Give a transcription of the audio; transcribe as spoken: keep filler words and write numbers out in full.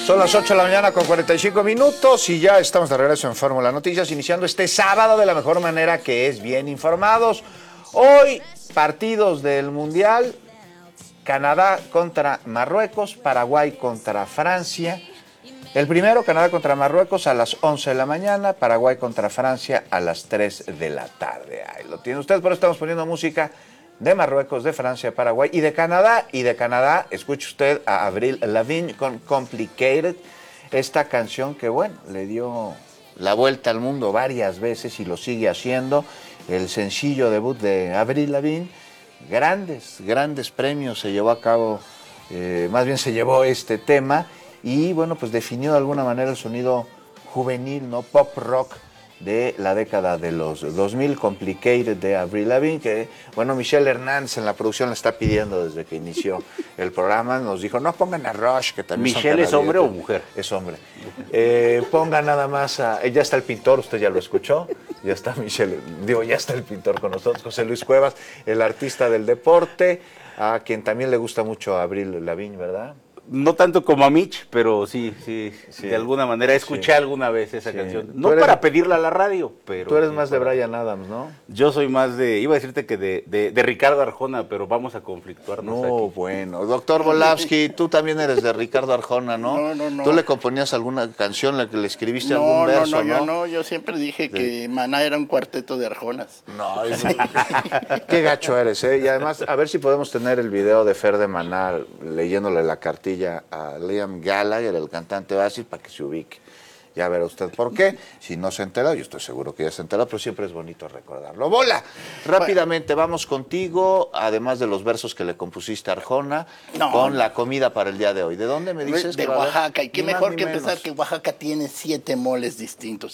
Son las ocho de la mañana con cuarenta y cinco minutos y ya estamos de regreso en Fórmula Noticias, iniciando este sábado de la mejor manera, que es bien informados. Hoy, partidos del Mundial: Canadá contra Marruecos, Paraguay contra Francia. El primero, Canadá contra Marruecos, a las once de la mañana, Paraguay contra Francia a las tres de la tarde. Ahí lo tiene usted, pero estamos poniendo música de Marruecos, de Francia, Paraguay y de Canadá. Y de Canadá, escuche usted a Avril Lavigne con Complicated, esta canción que, bueno, le dio la vuelta al mundo varias veces y lo sigue haciendo. El sencillo debut de Avril Lavigne, grandes, grandes premios se llevó a cabo, eh, más bien se llevó este tema, y bueno, pues definió de alguna manera el sonido juvenil, ¿no? Pop rock de la década de los dos mil, Complicated de Avril Lavigne, que, bueno, Michelle Hernández en la producción le está pidiendo desde que inició el programa. Nos dijo, no pongan a Rush, que también ¿Michelle es hombre o mujer? Es hombre. Eh, pongan nada más a... Ya está el pintor, usted ya lo escuchó. Ya está Michelle, digo, ya está el pintor con nosotros, José Luis Cuevas, el artista del deporte, a quien también le gusta mucho a Avril Lavigne, ¿verdad? No tanto como a Mitch, pero sí, sí, sí, de alguna manera escuché sí. alguna vez esa sí. canción. No eres, para pedirla a la radio, pero... Tú eres sí, más de Bryan Adams, ¿no? Yo soy más de, iba a decirte que de, de, de Ricardo Arjona, pero vamos a conflictuarnos No, aquí. bueno. Doctor Volavsky, tú también eres de Ricardo Arjona, ¿no? No, no, no. ¿Tú le componías alguna canción, la que le escribiste no, algún verso, no? No, no, yo no, yo siempre dije sí. que Maná era un cuarteto de Arjonas. No, es... Qué gacho eres, ¿eh? Y además, a ver si podemos tener el video de Fer de Maná leyéndole la cartilla a Liam Gallagher, el cantante Oasis, para que se ubique. Ya verá usted por qué. Si no se entera, yo estoy seguro que ya se entera, pero siempre es bonito recordarlo. ¡Bola! Rápidamente, vamos contigo, además de los versos que le compusiste a Arjona, no. con la comida para el día de hoy. ¿De dónde me dices? De que Oaxaca. Y qué ni mejor más, que ni empezar menos. que Oaxaca tiene siete moles distintos.